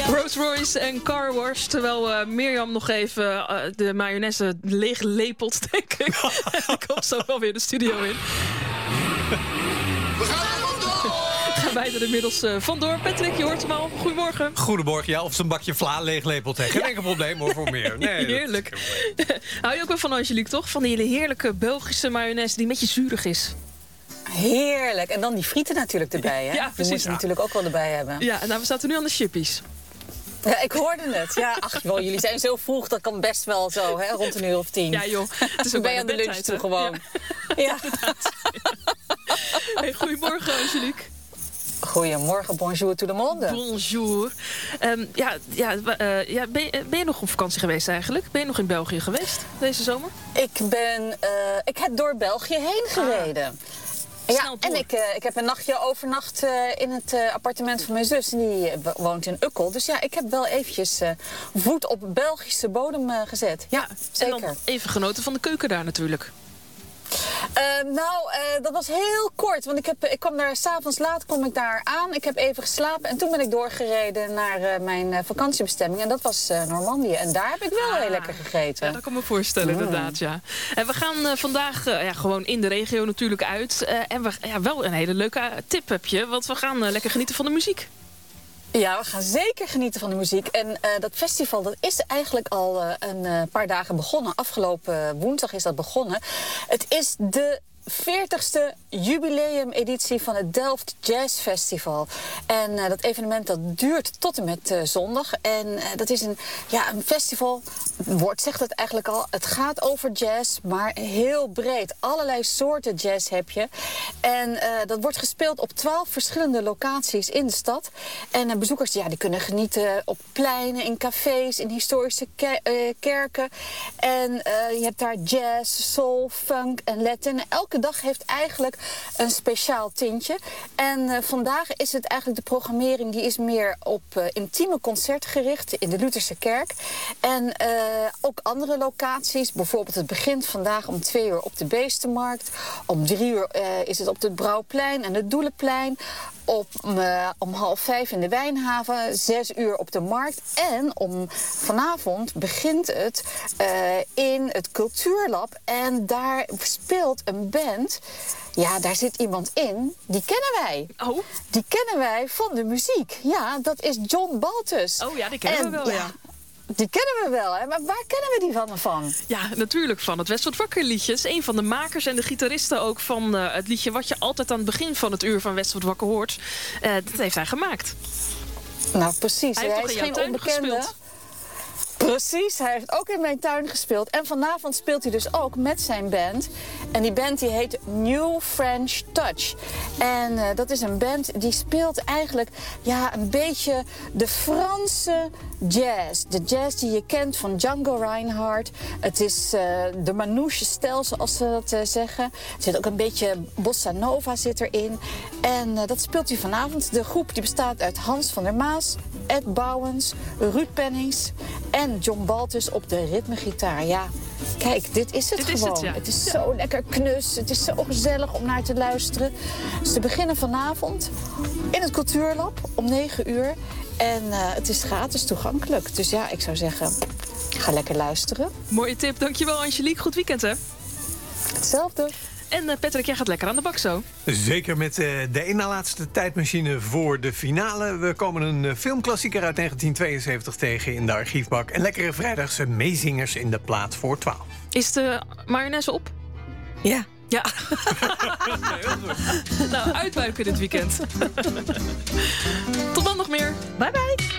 Rolls-Royce en Car Wash. Terwijl Mirjam nog even de mayonaise leeg lepelt, denk ik. Ik kom zo wel weer de studio in. We gaan er vandoor! Gaan wij er inmiddels vandoor. Patrick, je hoort hem al. Goedemorgen. Goedemorgen, ja. Of ze een bakje vla leeglepelt. Geen enkel probleem hoor, voor meer. Nee, heerlijk. Hou je ook wel van Angelique, toch? Van die hele heerlijke Belgische mayonaise die een beetje zuurig is. Heerlijk. En dan die frieten natuurlijk erbij, hè? Ja, precies. Die moet je natuurlijk ook wel erbij hebben. Ja, nou, we zaten nu aan de chippies. Ja, ik hoorde het. Ja, ach, joh, jullie zijn zo vroeg, dat kan best wel zo, hè? Rond 9:10. Ja, joh. Het is Dan ook ben je aan de lunch toe gewoon. Ja. Hey, goedemorgen, Angelique. Goedemorgen, bonjour tout le monde. Bonjour. Ben je nog op vakantie geweest eigenlijk? Ben je nog in België geweest deze zomer? Ik heb door België heen gereden. Ja, en ik heb een nachtje overnacht in het appartement van mijn zus. En die woont in Ukkel. Dus ja, ik heb wel eventjes voet op Belgische bodem gezet. Ja, zeker. En dan even genoten van de keuken daar natuurlijk. Dat was heel kort, want ik kwam daar 's avonds laat daar aan. Ik heb even geslapen en toen ben ik doorgereden naar mijn vakantiebestemming. En dat was Normandië. En daar heb ik wel heel lekker gegeten. Ja, dat kan me voorstellen, inderdaad, ja. En we gaan vandaag gewoon in de regio natuurlijk uit. En wel een hele leuke tip heb je, want we gaan lekker genieten van de muziek. Ja, we gaan zeker genieten van de muziek. En dat festival dat is eigenlijk al een paar dagen begonnen. Afgelopen woensdag is dat begonnen. Het is de 40ste jubileumeditie van het Delft Jazz Festival. En dat evenement dat duurt tot en met zondag. En dat is een festival, het woord zegt het eigenlijk al. Het gaat over jazz, maar heel breed. Allerlei soorten jazz heb je. En dat wordt gespeeld op 12 verschillende locaties in de stad. En bezoekers die kunnen genieten op pleinen, in cafés, in historische kerken. En je hebt daar jazz, soul, funk en Latin. Elke dag heeft eigenlijk een speciaal tintje. En vandaag is het eigenlijk de programmering die is meer op intieme concert gericht in de Lutherse kerk. En ook andere locaties. Bijvoorbeeld het begint vandaag om 2 uur op de Beestenmarkt. Om 3 uur is het op het Brouwplein en het Doelenplein. Om 4:30 in de Wijnhaven, 6 uur op de Markt. En vanavond begint het in het Cultuurlab. En daar speelt een band. Ja, daar zit iemand in. Die kennen wij. Oh? Die kennen wij van de muziek. Ja, dat is John Baltus. Oh ja, die kennen we wel, ja. Die kennen we wel, hè? Maar waar kennen we die van? Ja, natuurlijk van het West wordt wakker liedje. Het is een van de makers en de gitaristen ook van het liedje wat je altijd aan het begin van het uur van West wordt wakker hoort. Dat heeft hij gemaakt. Nou, precies. Hij heeft is geen onbekende. Gespeeld. Precies, hij heeft ook in mijn tuin gespeeld. En vanavond speelt hij dus ook met zijn band. En die band die heet New French Touch. En dat is een band die speelt eigenlijk een beetje de Franse jazz. De jazz die je kent van Django Reinhardt. Het is de Manouche-stijl, zoals ze dat zeggen. Er zit ook een beetje bossa nova zit erin. En dat speelt hij vanavond. De groep die bestaat uit Hans van der Maas, Ed Bouwens, Ruud Pennings en John Baltus op de ritmegitaar. Ja, kijk, dit is het gewoon. Het is zo lekker knus. Het is zo gezellig om naar te luisteren. Ze beginnen vanavond in het Cultuurlab om 9 uur. En het is gratis toegankelijk. Dus ja, ik zou zeggen, ga lekker luisteren. Mooie tip. Dankjewel, Angelique. Goed weekend, hè? Hetzelfde. En Patrick, jij gaat lekker aan de bak zo. Zeker met de ene na laatste tijdmachine voor de finale. We komen een filmklassieker uit 1972 tegen in de archiefbak. En lekkere vrijdagse meezingers in de plaat voor 12. Is de mayonaise op? Ja. Ja. Heel goed. Nou, uitbuiken dit weekend. Tot dan nog meer. Bye bye.